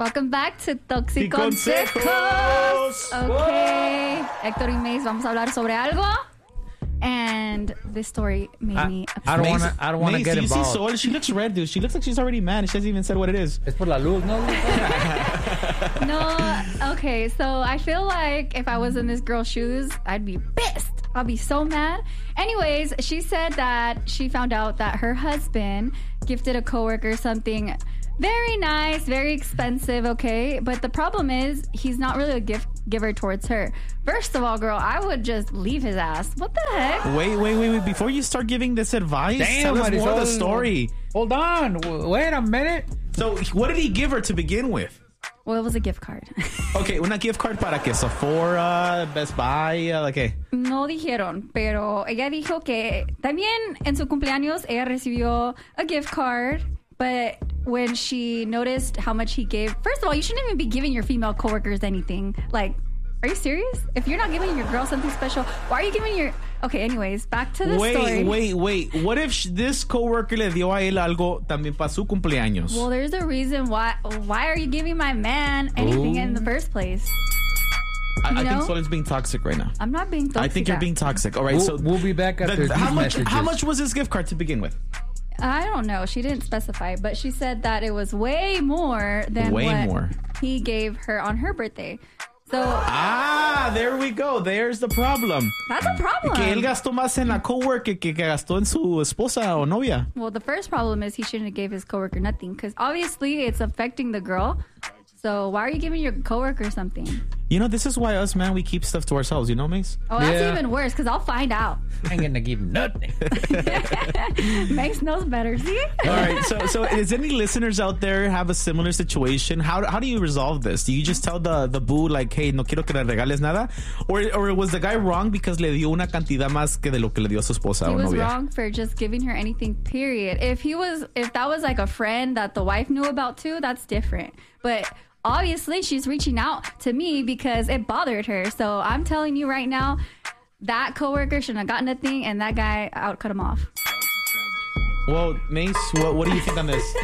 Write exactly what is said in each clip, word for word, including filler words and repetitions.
Welcome back to Toxiconsejos. Okay. Héctor y Mace, vamos a hablar sobre algo. And this story made I, me upset. I don't want to. I don't want to get do you involved. see Sol? She looks red, dude. She looks like she's already mad. She hasn't even said what it is. Es por la luz, no? No, okay, so I feel like if I was in this girl's shoes, I'd be pissed. I'll be so mad. Anyways, she said that she found out that her husband gifted a coworker something very nice, very expensive, okay? But the problem is he's not really a gift giver towards her. First of all, girl, I would just leave his ass. What the heck? Wait, wait, wait, wait. Before you start giving this advice, Damn, tell us more of the Marisol. story. Hold on. W- Wait a minute. So, what did he give her to begin with? Well, it was a gift card. Okay, una gift card para que Sephora, Best Buy, uh, like, okay. No dijeron, pero ella dijo que también en su cumpleaños ella recibió a gift card, but when she noticed how much he gave, first of all, you shouldn't even be giving your female coworkers anything. Like, are you serious? If you're not giving your girl something special, why are you giving your... Okay, anyways, back to the wait, story. Wait, wait, wait. What if sh- this coworker le dio a él algo también para su cumpleaños? Well, there's a reason why. Why are you giving my man anything Ooh. in the first place? I, I you think know? Sol is being toxic right now. I'm not being toxic. I think you're being toxic. All right, We'll, so we'll be back the- after the- these how much? messages. How much was this gift card to begin with? I don't know. She didn't specify, but she said that it was way more than Way what more. he gave her on her birthday. So Ah, there we go. There's the problem. that's a problem. Que él gastó más en la coworker que que gastó en su esposa o novia. Well, the first problem is he shouldn't have gave his coworker nothing because obviously it's affecting the girl. So why are you giving your coworker something? You know, this is why us, man, we keep stuff to ourselves. You know, Mace? Oh, that's Yeah. even worse because I'll find out. I ain't gonna give him nothing. Mace knows better. See? All right. So, so is any listeners out there have a similar situation? How how do you resolve this? Do you just tell the the boo like, hey, no quiero que le regales nada, or or was the guy wrong because le dio una cantidad más que de lo que le dio a su esposa He o was novia? wrong for just giving her anything, period. If he was, if that was like a friend that the wife knew about too, that's different. But obviously she's reaching out to me because it bothered her. So I'm telling you right now, that coworker shouldn't have got nothing and that guy, I would cut him off. Well, Mace, what what do you think on this?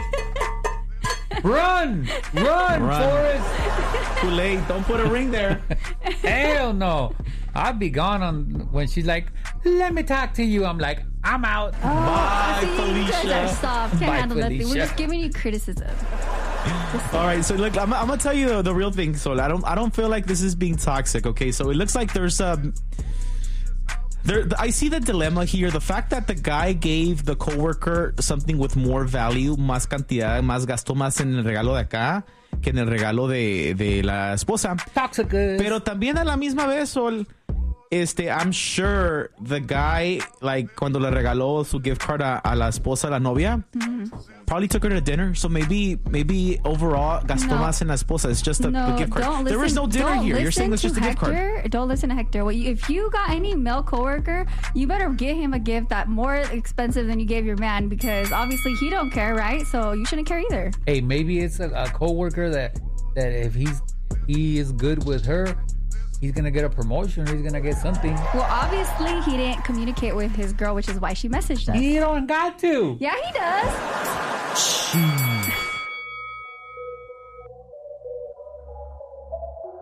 Run! Run, Run. Forrest! Too late. Don't put a ring there. Hell no. I'd be gone on when she's like, let me talk to you. I'm like, I'm out. Bye, See, you guys Felicia. are soft. Can't Bye, handle nothing. We're Felicia. just giving you criticism. All right, so look, I'm, I'm gonna tell you the, the real thing. So I don't, I don't feel like this is being toxic. Okay, so it looks like there's um, there. I see the dilemma here. The fact that the guy gave the coworker something with more value, más cantidad, más gastó más en el regalo de acá que en el regalo de, de la esposa. Toxic. Pero también a la misma vez, Sol, este, I'm sure the guy, like, cuando le regaló su gift card a, a la esposa, la novia, probably took her to dinner. So maybe, maybe overall, gastó No. más en la esposa. It's just the, No, the gift card. don't There listen. is no dinner don't here. You're saying it's listen just a to gift card. Hector. Don't listen to Hector. Well, you- if you got any male coworker, you better get him a gift that more expensive than you gave your man because obviously he don't care, right? So you shouldn't care either. Hey, maybe it's a, a coworker that that if he's he is good with her, he's gonna get a promotion. He's gonna get something. Well, obviously he didn't communicate with his girl, which is why she messaged us. He don't got to. Yeah, he does.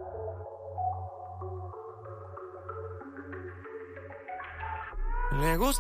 Le gusta